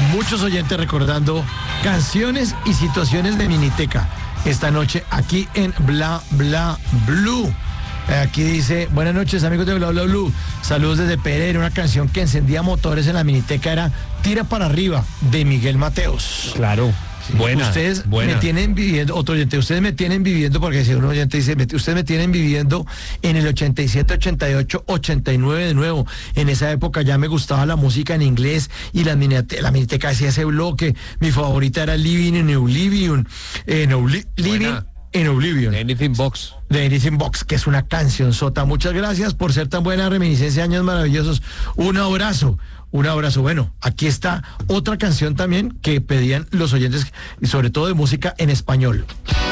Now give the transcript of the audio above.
muchos oyentes recordando canciones y situaciones de Miniteca esta noche aquí en Bla Bla Blue. Aquí dice, buenas noches amigos de Bla Bla Blue, saludos desde Pereira. Una canción que encendía motores en la Miniteca era Tira para arriba, de Miguel Mateos. Claro. Sí, Buena, ustedes buena. me tienen viviendo, otro oyente, ustedes me tienen viviendo, porque si un oyente dice, ustedes me tienen viviendo en el 87, 88, 89 de nuevo. En esa época ya me gustaba la música en inglés y la Miniteca hacía ese bloque. Mi favorita era Living in Oblivion. Living in Oblivion. Anything Box. De Anything Box, que es una canción sota. Muchas gracias por ser tan buena reminiscencia, años maravillosos. Un abrazo. Un abrazo. Bueno, aquí está otra canción también que pedían los oyentes, y sobre todo de música en español.